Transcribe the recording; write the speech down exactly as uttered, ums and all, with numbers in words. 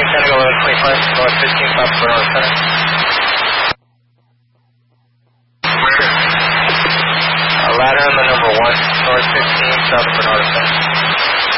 Tango eleven twenty-five, North fifteen, South Bernard Center. Uh, ladder on the number one, North fifteen, South Bernard Center.